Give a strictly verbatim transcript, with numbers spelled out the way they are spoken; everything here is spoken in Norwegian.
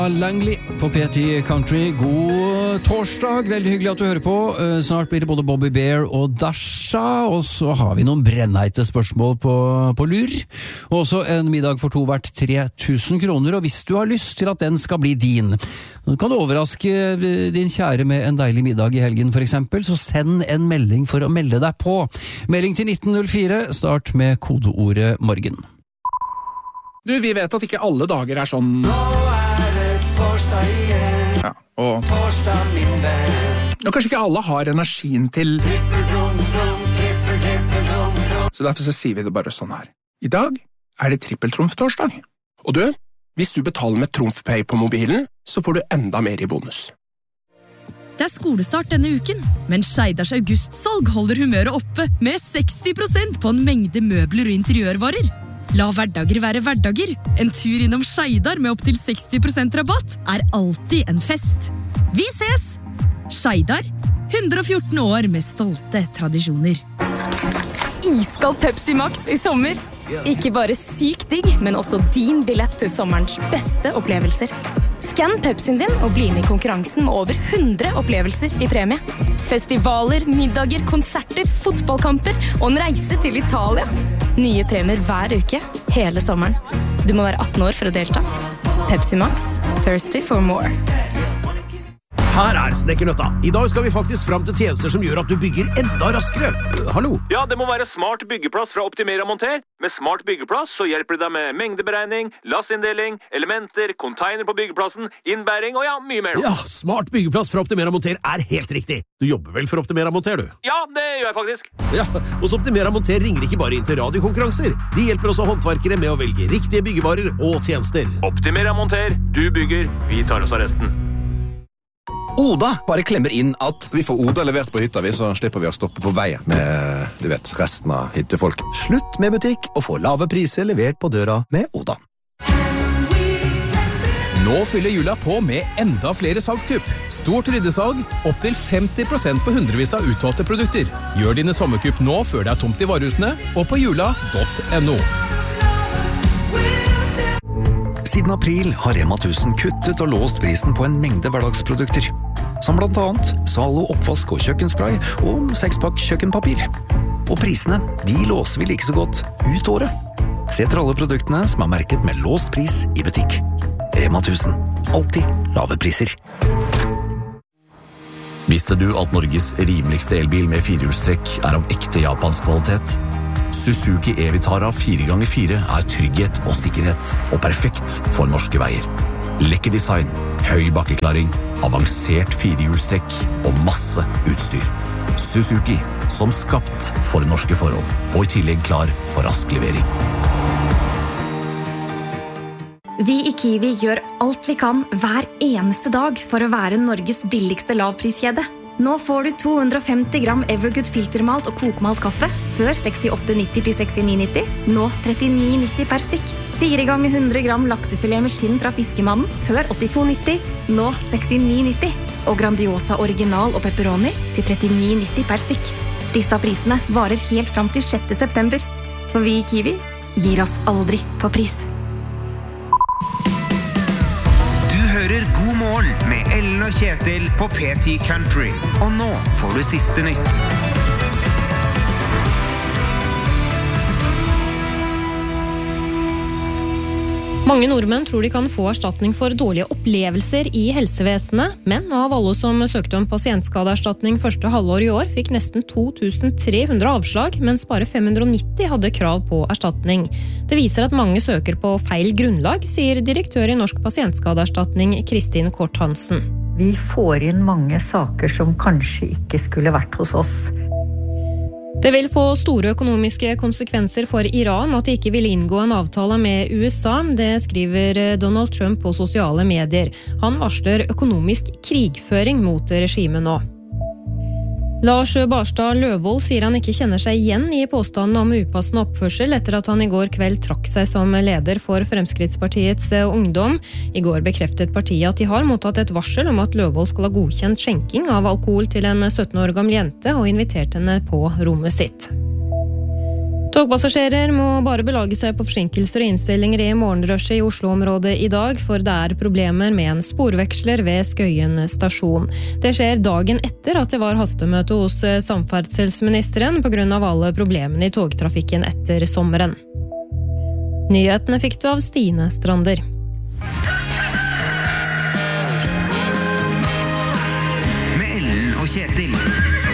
Langley på P T Country. God torsdag, veldig hyggelig at du hører på. Snart blir det både Bobby Bear og Dasha, og så har vi noen brennheite spørsmål på, på lur. Og også en middag for to verdt tre tusen kroner, og hvis du har lyst til at den skal bli din, så kan du overraske din kjære med en deilig middag i helgen for eksempel, så send en melding for å melde deg på. Melding til nitten null fire, start med kodeordet morgen. Du, vi vet at ikke alle dager er sånn... Torsdag igjen, ja, og... torsdag min venn. Og kanskje ikke alle har energien til... Trippel, trumf, trumf, trippel, trippel, trumf, trumf. Så derfor så sier vi det bare sånn her. I dag er det trippeltrumf-torsdag. Og du, hvis du betaler med TrumfPay på mobilen, så får du enda mer i bonus. Det er skolestart denne uken, men Skeidars augustsalg holder humøret oppe med seksti prosent på en mengde møbler og interiørvarer. La hverdager være hverdager. En tur innom Skeidar med opp til seksti prosent rabatt er alltid en fest. Vi ses! Skeidar, hundre og fjorten år med stolte tradisjoner. Iskald Pepsi Max i sommer. Ikke bare sykt digg, men også din billett til sommerens beste opplevelser. Skann Pepsien din og bli med i konkurransen med over hundre opplevelser i premie. Festivaler, middager, konserter, fotballkamper og en reise til Italia. Nye premier hver uke, hele sommeren. Du må være atten år for å delta. Pepsi Max, thirsty for more. Her er Snekkernøtta. I dag skal vi faktisk fram til tjenester som gjør at du bygger enda raskere. Hallo? Ja, det må være Smart byggeplass fra Optimera Monter. Med Smart byggeplass så hjelper det deg med mengdeberegning, lassinndeling, elementer, container på byggeplassen, innbæring og ja, mye mer. Ja, Smart byggeplass fra Optimera Monter er helt riktig. Du jobber vel for Optimera Monter, du? Ja, det gjør jeg faktisk. Ja, hos Optimera Monter ringer de ikke bare inn til radiokonkurranser. De hjelper også håndverkere med å velge riktige byggevarer og tjenester. Optimera Monter, du bygger, vi tar oss av resten. Oda bare klemmer inn at vi får Oda levert på hytta, vi, så slipper vi å stoppe på veien med, du vet, resten av hyttefolk. Slutt med butikk og få lave priser levert på døra med Oda. Nå fyller jula på med enda flere salgskupp. Stort ryddesalg, opp til femti prosent på hundrevis av utvalgte produkter. Gjør dine sommerkupp nå før det er tomt i varehusene, og på jula punktum no. Siden april har Rema tusen kuttet og låst prisen på en mengde hverdagsprodukter, som blant annet Zalo oppvask og kjøkkenspray og sekspakk kjøkkenpapir. Og prisene, de låser vi like så godt ut året. Se etter alle produktene som er merket med låst pris i butikk. Rema tusen, alltid lave priser. Visste du at Norges rimeligste elbil med firehjulstrekk er av ekte japansk kvalitet? Suzuki E-Vitara fire ganger fire er trygghet og sikkerhet, og perfekt for norske veier. Lekker design, høy bakkeklaring, avansert firehjulstrekk og masse utstyr. Suzuki, som skapt for norske forhold, og i tillegg klar for rask levering. Vi i Kiwi gjør alt vi kan hver eneste dag for å være Norges billigste lavpriskjede. Nå får du to hundre og femti gram Evergood filtermalt og kokmalt kaffe før sekstiåtte nitti til sekstini nitti, nå trettini nitti per stykk. Fire ganger hundre gram laksefilet med skinn fra fiskemannen før åttito nitti, nå sekstini nitti. Og Grandiosa original og pepperoni til trettini nitti per stykk. Disse prisene varer helt fram til sjette september. For vi i Kiwi gir oss aldri på pris. Hører God morgen med Ellen og Kjetil på P T Country. Og nå får du siste nytt. Mange nordmenn tror de kan få erstatning for dårlige opplevelser i helsevesenet, men av alle som søkte om pasientskadeerstatning første halvår i år, fikk nesten to tusen tre hundre avslag, mens bare fem hundre og nitti hadde krav på erstatning. Det viser at mange søker på feil grunnlag, sier direktør i Norsk pasientskadeerstatning Kristin Kort Hansen. Vi får inn mange saker som kanskje ikke skulle vært hos oss. Det vil få store økonomiske konsekvenser for Iran at de ikke vil inngå en avtale med U S A, det skriver Donald Trump på sosiale medier. Han varsler økonomisk krigføring mot regimet nå. Lars Barstad Løvold sier han ikke kjenner seg igjen i påstanden om upassende oppførsel etter at han i går kveld trakk seg som leder for Fremskrittspartiets ungdom. I går bekreftet partiet at de har mottatt et varsel om at Løvold skal ha godkjent skjenking av alkohol til en sytten år gammel jente og invitert henne på rommet sitt. Togpassasjerer må bare belage seg på forsinkelser og innstillinger i morgenrushet i Oslo-området i dag, for det er problemer med en sporveksler ved Skøyen stasjon. Det skjer dagen etter at det var hastemøte hos samferdselsministeren på grunn av alle problemene i togtrafikken etter sommeren. Nyhetene fikk du av Stine Strander. Med Ellen og Kjetil.